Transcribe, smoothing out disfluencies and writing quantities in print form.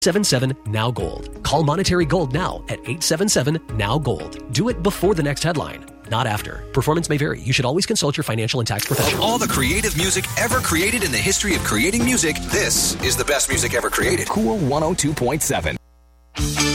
877-NOW-GOLD. Call Monetary Gold now at 877-NOW-GOLD. Do it before the next headline, not after. Performance may vary. You should always consult your financial and tax professional. Of all the creative music ever created in the history of creating music, this is the best music ever created. Cool 102.7.